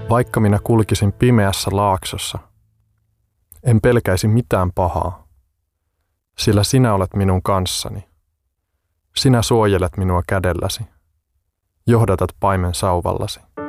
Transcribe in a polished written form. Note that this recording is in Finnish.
Vaikka minä kulkisin pimeässä laaksossa, en pelkäisi mitään pahaa, sillä sinä olet minun kanssani. Sinä suojelet minua kädelläsi, johdatat paimen sauvallasi.